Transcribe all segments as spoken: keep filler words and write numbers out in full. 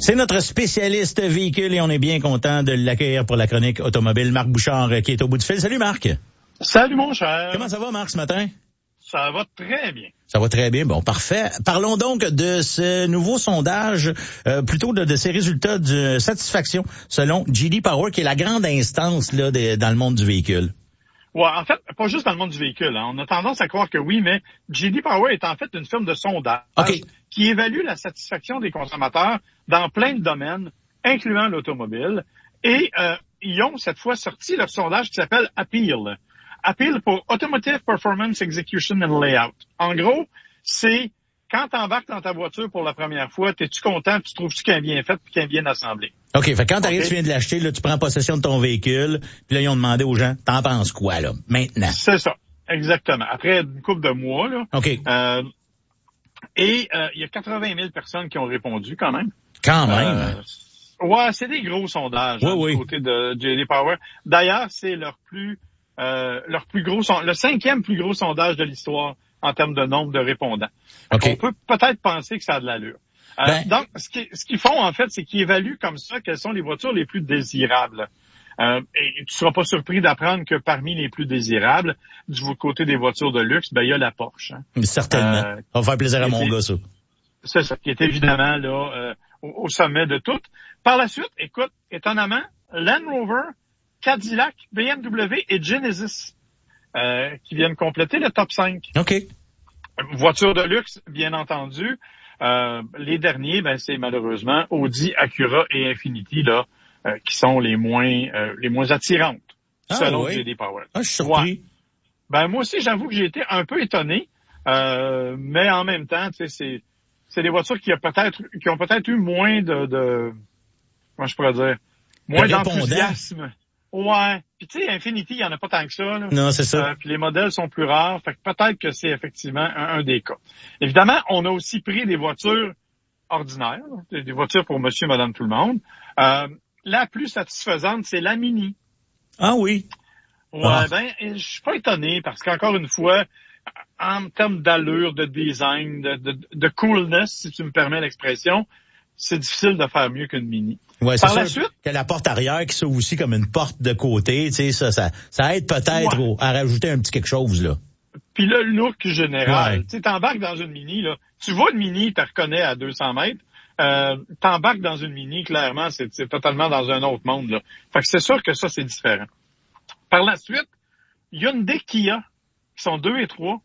C'est notre spécialiste véhicule et on est bien content de l'accueillir pour la chronique automobile. Marc Bouchard qui est au bout du fil. Salut Marc. Salut mon cher. Comment ça va Marc ce matin? Ça va très bien. Ça va très bien. Bon, parfait. Parlons donc de ce nouveau sondage, euh, plutôt de, de ces résultats de satisfaction selon J D Power, qui est la grande instance là de, dans le monde du véhicule. Ouais, en fait, pas juste dans le monde du véhicule. Hein. On a tendance à croire que oui, mais J D Power est en fait une firme de sondage okay. qui évalue la satisfaction des consommateurs dans plein de domaines, incluant l'automobile. Et euh, ils ont cette fois sorti leur sondage qui s'appelle Appeal. Appeal pour Automotive Performance Execution and Layout. En gros, c'est quand tu embarques dans ta voiture pour la première fois, es-tu content, tu trouves-tu qu'elle est bien faite et qu'elle est bien assemblée? OK, fait quand t'arrives, okay. tu viens de l'acheter, là, tu prends possession de ton véhicule, puis là, ils ont demandé aux gens, t'en penses quoi, là, maintenant? C'est ça, exactement. Après une couple de mois, là. OK. Euh, et il euh, y a quatre-vingt mille personnes qui ont répondu, quand même. Quand même? Euh, ouais, c'est des gros sondages, oui, hein, oui. du côté de J D Power. D'ailleurs, c'est leur plus... Euh, leur plus gros son... le cinquième plus gros sondage de l'histoire en termes de nombre de répondants. Okay. On peut peut-être penser que ça a de l'allure. Euh, ben... Donc, ce qu'ils ce qu'ils font, en fait, c'est qu'ils évaluent comme ça quelles sont les voitures les plus désirables. Euh, et tu seras pas surpris d'apprendre que parmi les plus désirables, du côté des voitures de luxe, ben il y a la Porsche. Hein. Certainement. Euh, ça va faire plaisir à mon gars, ça. C'est ça, qui est évidemment là euh, au, au sommet de tout. Par la suite, écoute, étonnamment, Land Rover, Cadillac, B M W et Genesis euh, qui viennent compléter le top cinq. OK. Voitures de luxe, bien entendu. Euh, les derniers, ben c'est malheureusement Audi, Acura et Infiniti là euh, qui sont les moins euh, les moins attirantes ah, selon oui. J D Power. Ah, je suis surpris. Ouais. Ben moi aussi, j'avoue que j'ai été un peu étonné, euh, mais en même temps, tu sais, c'est c'est des voitures qui ont peut-être qui ont peut-être eu moins de, de comment je pourrais dire, moins d'enthousiasme. Ouais. Puis tu sais, Infiniti, il y en a pas tant que ça. Là. Non, c'est ça. Euh, puis les modèles sont plus rares. Fait que peut-être que c'est effectivement un, un des cas. Évidemment, on a aussi pris des voitures ordinaires, des voitures pour monsieur, madame, tout le monde. Euh, la plus satisfaisante, c'est la Mini. Ah oui? Ouais, ah. ben, je suis pas étonné parce qu'encore une fois, en termes d'allure, de design, de, de, de coolness, si tu me permets l'expression, c'est difficile de faire mieux qu'une Mini. Ouais, c'est Par la sûr suite, que la porte arrière qui s'ouvre aussi comme une porte de côté, tu sais, ça, ça, ça aide peut-être ouais. au, à rajouter un petit quelque chose, là. Puis le look général, ouais. tu sais, t'embarques dans une Mini, là, tu vois une Mini, tu reconnais à deux cents mètres, euh, t'embarques dans une Mini, clairement, c'est, c'est totalement dans un autre monde, là. Fait que c'est sûr que ça, c'est différent. Par la suite, Hyundai Kia, qui sont deux et trois.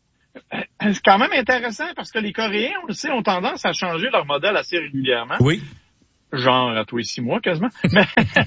C'est quand même intéressant parce que les Coréens, on le sait, ont tendance à changer leur modèle assez régulièrement. Oui. Genre à tous les six mois quasiment. Mais,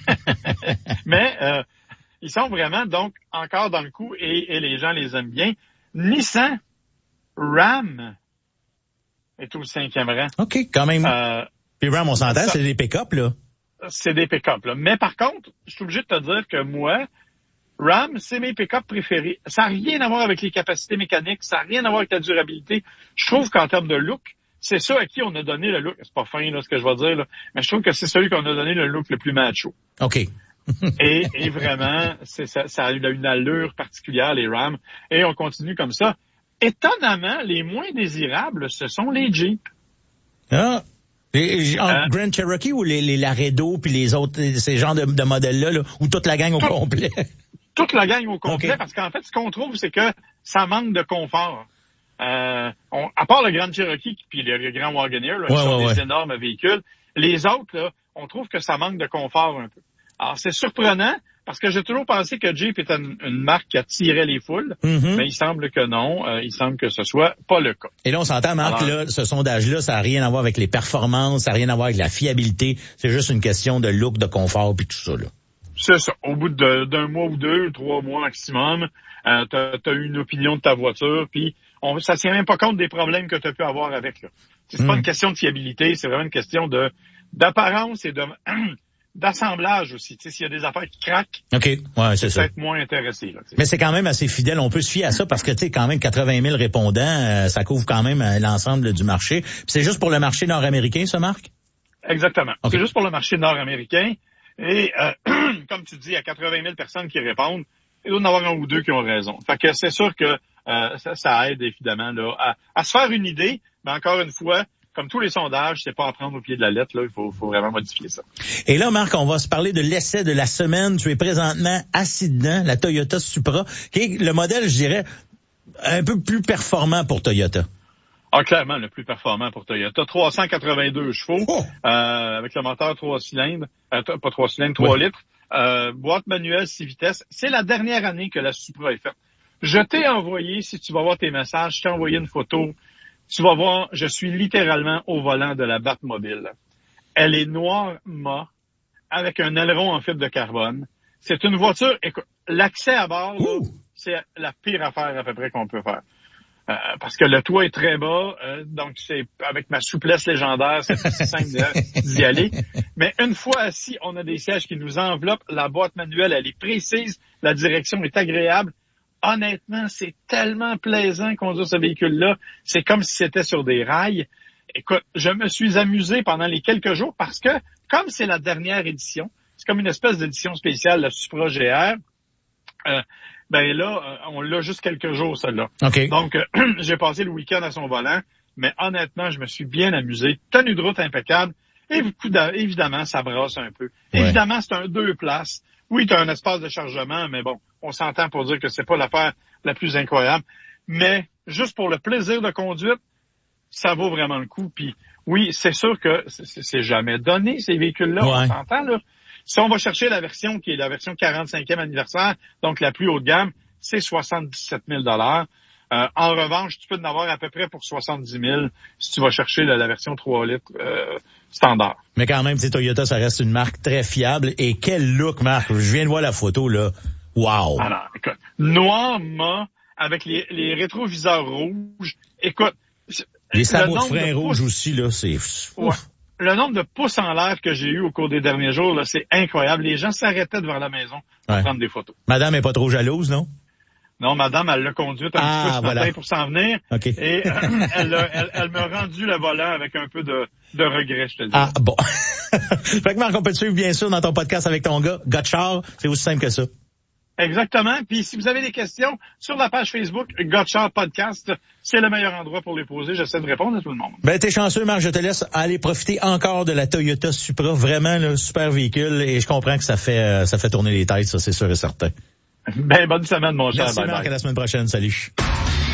mais euh, ils sont vraiment donc encore dans le coup et, et les gens les aiment bien. Nissan Ram est au cinquième rang. OK, quand même. Euh, Puis Ram, on s'entend, c'est des pick-up, là. C'est des pick-up, là. Mais par contre, je suis obligé de te dire que moi, Ram, c'est mes pick-up préférés. Ça n'a rien à voir avec les capacités mécaniques, ça n'a rien à voir avec la durabilité. Je trouve qu'en termes de look, c'est ça à qui on a donné le look. C'est pas fin, là, ce que je vais dire, là. Mais je trouve que c'est celui qu'on a donné le look le plus macho. OK. et, et vraiment, c'est, ça, ça a une allure particulière, les Ram. Et on continue comme ça. Étonnamment, les moins désirables, ce sont les Jeep. Ah. Les, en euh, Grand Cherokee ou les, les Laredo puis les autres, ces genres de, de modèles-là, là, ou toute la gang au tout, complet? Toute la gang au complet, okay. Parce qu'en fait, ce qu'on trouve, c'est que ça manque de confort. Euh, on, à part le Grand Cherokee puis le, le Grand Wagoneer, là, ouais, qui sont ouais, des ouais. énormes véhicules, les autres, là, on trouve que ça manque de confort un peu. Alors, c'est surprenant, parce que j'ai toujours pensé que Jeep était une, une marque qui attirait les foules, mm-hmm. mais il semble que non, euh, il semble que ce soit pas le cas. Et là, on s'entend, Marc, Alors, là, ce sondage-là, ça n'a rien à voir avec les performances, ça n'a rien à voir avec la fiabilité, c'est juste une question de look, de confort, puis tout ça, là. C'est ça. Au bout de, d'un mois ou deux, trois mois maximum, euh, t'as, t'as eu une opinion de ta voiture, puis on, ça tient même pas compte des problèmes que tu as pu avoir avec, là. C'est mm. pas une question de fiabilité, c'est vraiment une question de d'apparence et de d'assemblage aussi. Tu sais, s'il y a des affaires qui craquent, OK, ouais, c'est ça. Peut-être moins intéressé, là. Mais c'est quand même assez fidèle. On peut se fier à ça parce que, tu sais, quand même, quatre-vingt mille répondants, euh, ça couvre quand même euh, l'ensemble du marché. Puis c'est juste pour le marché nord-américain, ça, Marc? Exactement. Okay. C'est juste pour le marché nord-américain. Et, euh, comme tu dis, il y a quatre-vingt mille personnes qui répondent. Il doit y en avoir un ou deux qui ont raison. Fait que c'est sûr que euh, ça, ça aide, évidemment, là, à, à se faire une idée. Mais encore une fois, comme tous les sondages, c'est pas à prendre au pied de la lettre, là. Il faut, faut vraiment modifier ça. Et là, Marc, on va se parler de l'essai de la semaine. Tu es présentement assis dedans, la Toyota Supra, qui est le modèle, je dirais, un peu plus performant pour Toyota. Ah, clairement, le plus performant pour Toyota. trois cent quatre-vingt-deux chevaux, oh. euh, avec le moteur trois cylindres, euh, pas trois cylindres, trois oui. litres, euh, boîte manuelle six vitesses. C'est la dernière année que la Supra est faite. Je t'ai envoyé, si tu vas voir tes messages, je t'ai envoyé une photo. Tu vas voir, je suis littéralement au volant de la Batmobile. Elle est noire mat, avec un aileron en fibre de carbone. C'est une voiture, écoute, l'accès à bord, là, c'est la pire affaire à peu près qu'on peut faire. Euh, parce que le toit est très bas, euh, donc c'est avec ma souplesse légendaire, c'est plus simple d'y aller. Mais une fois assis, on a des sièges qui nous enveloppent, la boîte manuelle, elle est précise, la direction est agréable. Honnêtement, c'est tellement plaisant conduire ce véhicule-là. C'est comme si c'était sur des rails. Écoute, je me suis amusé pendant les quelques jours parce que, comme c'est la dernière édition, c'est comme une espèce d'édition spéciale, la Supra G R, euh, ben là, on l'a juste quelques jours, celle-là. Okay. Donc, euh, j'ai passé le week-end à son volant, mais honnêtement, je me suis bien amusé. Tenue de route impeccable. Et évidemment, ça brasse un peu. Ouais. Évidemment, c'est un deux places. Oui, tu as un espace de chargement, mais bon, on s'entend pour dire que c'est pas l'affaire la plus incroyable. Mais juste pour le plaisir de conduite, ça vaut vraiment le coup. Puis oui, c'est sûr que c'est jamais donné, ces véhicules-là, ouais. On s'entend, là. Si on va chercher la version qui est la version quarante-cinquième anniversaire, donc la plus haut de gamme, c'est soixante-dix-sept mille dollars. Euh, en revanche, tu peux en avoir à peu près pour soixante-dix mille si tu vas chercher la, la version trois litres euh, standard. Mais quand même, Toyota, ça reste une marque très fiable. Et quel look, Marc! Je viens de voir la photo, là. Wow! Alors, écoute, noir mat avec les, les rétroviseurs rouges. Écoute, les sabots de frein rouges aussi, là, c'est... Ouais. Le nombre de pouces en l'air que j'ai eu au cours des derniers jours, là, c'est incroyable. Les gens s'arrêtaient devant la maison pour ouais. prendre des photos. Madame est pas trop jalouse, non? Non, madame, elle l'a conduite un ah, petit peu ce voilà. matin pour s'en venir. Okay. Et euh, elle, elle, elle m'a rendu le volant avec un peu de, de regret, je te le dis. Ah, bon. Fait que Marc, on peut te suivre bien sûr dans ton podcast avec ton gars, Gotchard. C'est aussi simple que ça. Exactement. Puis si vous avez des questions, sur la page Facebook, Gotchard Podcast, c'est le meilleur endroit pour les poser. J'essaie de répondre à tout le monde. Ben, t'es chanceux, Marc. Je te laisse aller profiter encore de la Toyota Supra. Vraiment, là, super véhicule. Et je comprends que ça fait, euh, ça fait tourner les têtes, ça, c'est sûr et certain. Ben, bonne semaine, mon cher. Merci, bye Marc. bye. À la semaine prochaine. Salut.